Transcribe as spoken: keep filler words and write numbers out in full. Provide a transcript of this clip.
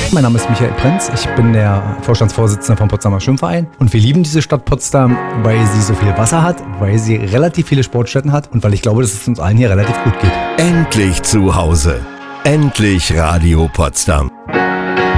Mein Name ist Michael Prenz, ich bin der Vorstandsvorsitzende vom Potsdamer Schwimmverein und wir lieben diese Stadt Potsdam, weil sie so viel Wasser hat, weil sie relativ viele Sportstätten hat und weil ich glaube, dass es uns allen hier relativ gut geht. Endlich zu Hause. Endlich Radio Potsdam.